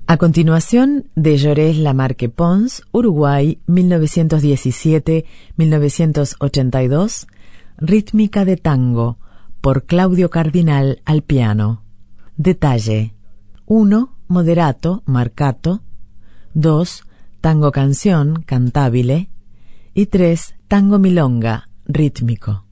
A continuación, de Llorés Lamarque Pons, Uruguay, 1917-1982, Rítmica de tango, por Claudio Cardinal al piano. Detalle: 1. Moderato, marcato. 2. Tango canción, cantabile. Y 3. Tango milonga, rítmico.